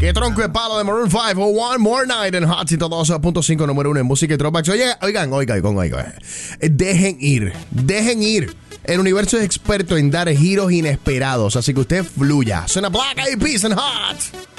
Qué tronco de palo de Maroon 5 o One More Night en Hot 102.5, número 1 en música y throwbacks. Oye, oigan. Dejen ir. El universo es experto en dar giros inesperados, así que usted fluya. Suena Black Eyed Peas en Hot.